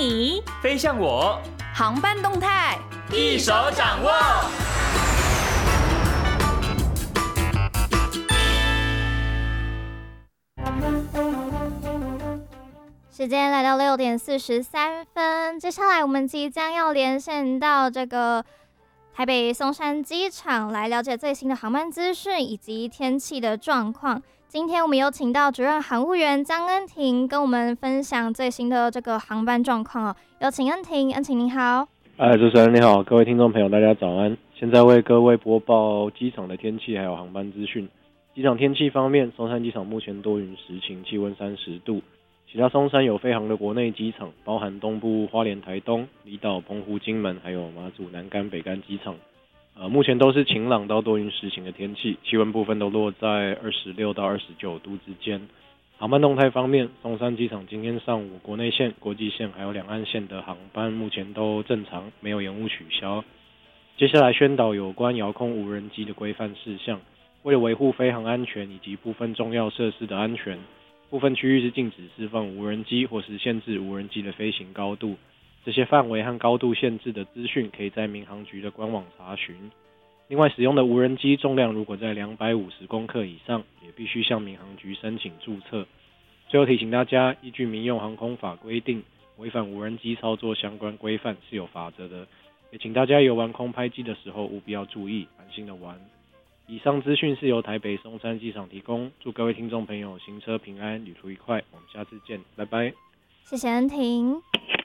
你， 飞向我， 航班动态一手掌握。 时间来到6:43，接下来我们即将要连线到这个台北松山机场，来了解最新的航班资讯以及天气的状况。今天我们有请到主任航务员江恩婷跟我们分享最新的这个航班状况哦。有请恩婷，恩婷您好。 主持人你好，各位听众朋友大家早安。现在为各位播报机场的天气还有航班资讯。机场天气方面，松山机场目前多云时晴，气温30度。其他松山有飞航的国内机场，包含东部花莲、台东、离岛、澎湖、金门，还有马祖南竿、北竿机场。目前都是晴朗到多云时晴的天气，气温部分都落在26到29度之间。航班动态方面，松山机场今天上午国内线、国际线还有两岸线的航班目前都正常，没有延误取消。接下来宣导有关遥控无人机的规范事项，为了维护飞航安全以及部分重要设施的安全，部分区域是禁止释放无人机或是限制无人机的飞行高度。这些范围和高度限制的资讯可以在民航局的官网查询。另外，使用的无人机重量如果在250公克以上，也必须向民航局申请注册。最后提醒大家，依据民用航空法规定，违反无人机操作相关规范是有罚则的。也请大家游玩空拍机的时候务必要注意，安心的玩。以上资讯是由台北松山机场提供，祝各位听众朋友行车平安，旅途愉快，我们下次见，拜拜。 谢谢恩婷。